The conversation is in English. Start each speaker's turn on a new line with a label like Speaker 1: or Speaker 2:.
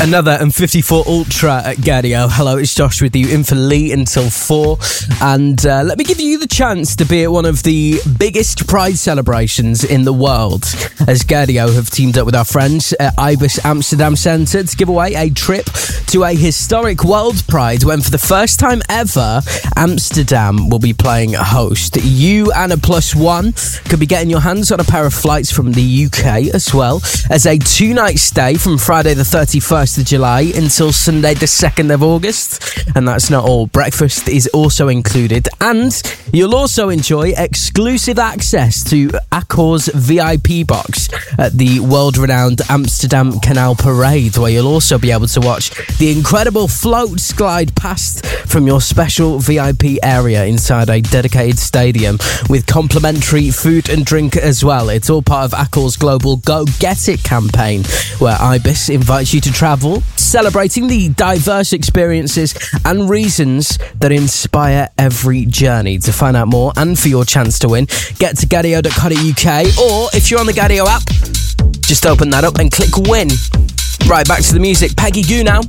Speaker 1: Another M54 Ultra at Gaudio. Hello, it's Josh with you in for Lee until 4. And let me give you the chance to be at one of the biggest Pride celebrations in the world, as Gaudio have teamed up with our friends at Ibis Amsterdam Centre to give away a trip to a historic World Pride when, for the first time ever, Amsterdam will be playing host. You and a +1 could be getting your hands on a pair of flights from the UK, as well as a 2-night stay from Friday the 31st of July until Sunday the 2nd of August. And that's not all. Breakfast is also included, and you'll also enjoy exclusive access to Accor's VIP box at the world-renowned Amsterdam Canal Parade, where you'll also be able to watch the incredible floats glide past from your special VIP area inside a dedicated stadium with complimentary food and drink as well. It's all part of Accor's global Go Get It campaign, where Ibis invites you to travel, celebrating the diverse experiences and reasons that inspire every journey. To find out more and for your chance to win, get to gaudio.co.uk, or if you're on the Gaudio app, just open that up and click win. Right, back to the music. Peggy Gou now.